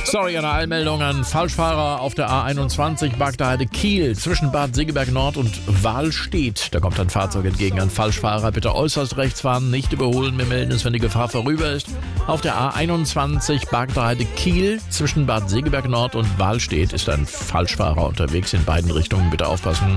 Sorry an der Eilmeldung an Falschfahrer auf der A21 Bagdaheide Kiel zwischen Bad Segeberg Nord und Wahlstedt. Da kommt ein Fahrzeug entgegen an Falschfahrer. Bitte äußerst rechts fahren, nicht überholen. Wir melden es, wenn die Gefahr vorüber ist. Auf der A21 Bagdaheide Kiel zwischen Bad Segeberg Nord und Wahlstedt ist ein Falschfahrer unterwegs in beiden Richtungen. Bitte aufpassen.